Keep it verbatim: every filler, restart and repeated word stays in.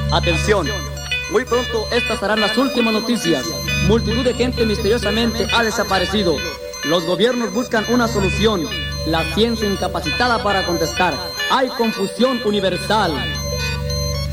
Atención, muy pronto estas serán las últimas noticias. Multitud de gente misteriosamente ha desaparecido. Los gobiernos buscan una solución. La ciencia incapacitada para contestar. Hay confusión universal.